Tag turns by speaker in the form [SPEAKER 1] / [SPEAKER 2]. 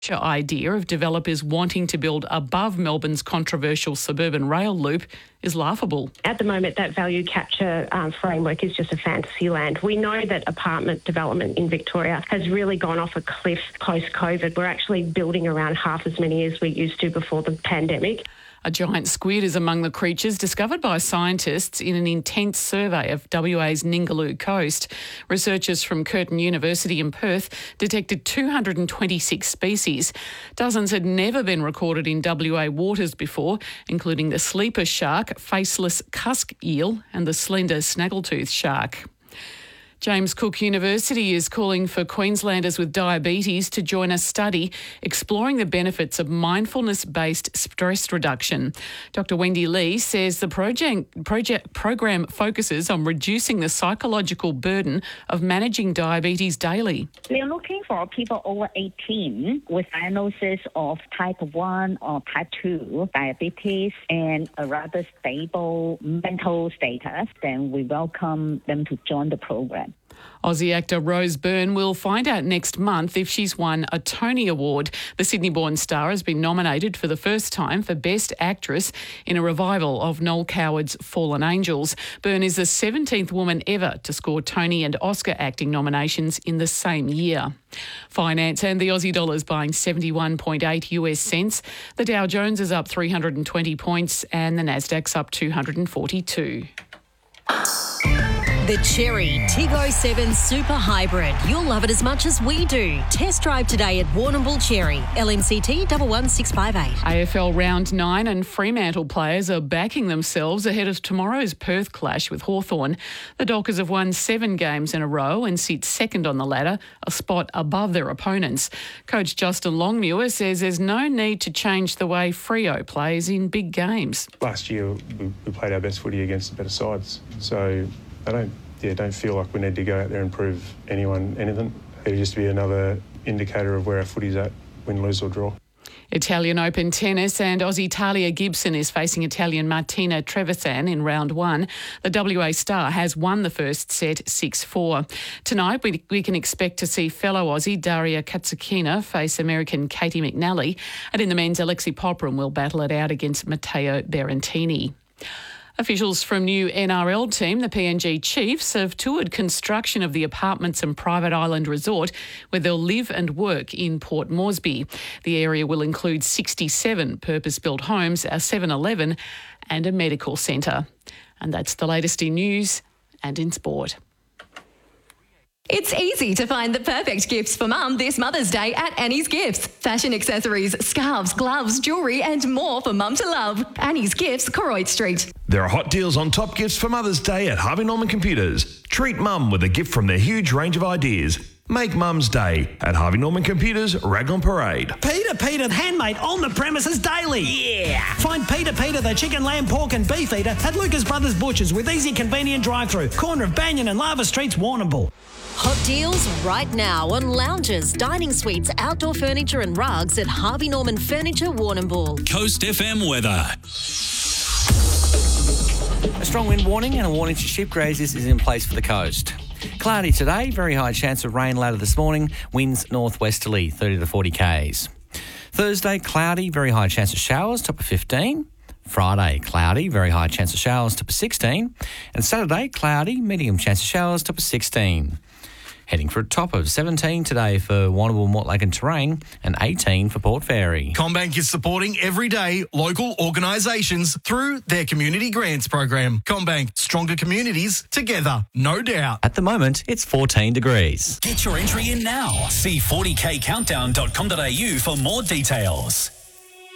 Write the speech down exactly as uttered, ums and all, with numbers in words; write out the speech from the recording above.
[SPEAKER 1] idea of developers wanting to build above Melbourne's controversial suburban rail loop is laughable.
[SPEAKER 2] At the moment, that value capture um, framework is just a fantasy land. We know that apartment development in Victoria has really gone off a cliff post-COVID. We're actually building around half as many as we used to before the pandemic.
[SPEAKER 1] A giant squid is among the creatures discovered by scientists in an intense survey of W A's Ningaloo coast. Researchers from Curtin University in Perth detected two hundred twenty-six species. Dozens had never been recorded in W A waters before, including the sleeper shark, faceless cusk eel and the slender snaggletooth shark. James Cook University is calling for Queenslanders with diabetes to join a study exploring the benefits of mindfulness-based stress reduction. Doctor Wendy Lee says the project, project program focuses on reducing the psychological burden of managing diabetes daily.
[SPEAKER 3] We are looking for people over eighteen with diagnosis of type one or type two diabetes and a rather stable mental status. Then we welcome them to join the program.
[SPEAKER 1] Aussie actor Rose Byrne will find out next month if she's won a Tony Award. The Sydney-born star has been nominated for the first time for Best Actress in a revival of Noel Coward's Fallen Angels. Byrne is the seventeenth woman ever to score Tony and Oscar acting nominations in the same year. Finance and the Aussie dollar is buying seventy-one point eight US cents. The Dow Jones is up three hundred twenty points and the Nasdaq's up two hundred forty-two.
[SPEAKER 4] The Chery Tiggo seven Super Hybrid. You'll love it as much as we do. Test drive today at Warrnambool Chery. L M C T one one six five eight.
[SPEAKER 1] A F L Round nine and Fremantle players are backing themselves ahead of tomorrow's Perth clash with Hawthorn. The Dockers have won seven games in a row and sit second on the ladder, a spot above their opponents. Coach Justin Longmuir says there's no need to change the way Freo plays in big games.
[SPEAKER 5] Last year we, we played our best footy against the better sides, so I don't, yeah, don't feel like we need to go out there and prove anyone anything. It'll just be another indicator of where our footy's at, win, lose or draw.
[SPEAKER 1] Italian Open tennis and Aussie Talia Gibson is facing Italian Martina Trevisan in round one. The W A star has won the first set six four. Tonight we, we can expect to see fellow Aussie Daria Katsukina face American Katie McNally, and in the men's Alexei Popyrin will battle it out against Matteo Berrettini. Officials from new N R L team, the P N G Chiefs, have toured construction of the apartments and private island resort where they'll live and work in Port Moresby. The area will include sixty-seven purpose-built homes, a seven eleven and a medical centre. And that's the latest in news and in sport.
[SPEAKER 6] It's easy to find the perfect gifts for mum this Mother's Day at Annie's Gifts. Fashion accessories, scarves, gloves, jewellery and more for mum to love. Annie's Gifts, Koroit Street.
[SPEAKER 7] There are hot deals on top gifts for Mother's Day at Harvey Norman Computers. Treat mum with a gift from their huge range of ideas. Make Mum's Day at Harvey Norman Computers, Raglan Parade.
[SPEAKER 8] Peter Peter, handmade on the premises daily.
[SPEAKER 7] Yeah!
[SPEAKER 8] Find Peter Peter, the chicken, lamb, pork and beef eater at Lucas Brothers Butchers with easy, convenient drive-through. Corner of Banyan and Lava Streets, Warrnambool.
[SPEAKER 4] Hot deals right now on lounges, dining suites, outdoor furniture and rugs at Harvey Norman Furniture, Warrnambool.
[SPEAKER 9] Coast F M weather.
[SPEAKER 10] A strong wind warning and a warning to ship grazers is in place for the coast. Cloudy today, very high chance of rain later this morning, winds northwesterly, thirty to forty k's. Thursday, cloudy, very high chance of showers, top of fifteen. Friday, cloudy, very high chance of showers, top of sixteen. And Saturday, cloudy, medium chance of showers, top of sixteen. Heading for a top of seventeen today for Warrnambool, Mortlake and Terrain and eighteen for Port Fairy.
[SPEAKER 11] CommBank is supporting everyday local organisations through their Community Grants program. CommBank, stronger communities together, no doubt.
[SPEAKER 10] At the moment, it's fourteen degrees.
[SPEAKER 9] Get your entry in now. See forty k countdown dot com dot a u for more details.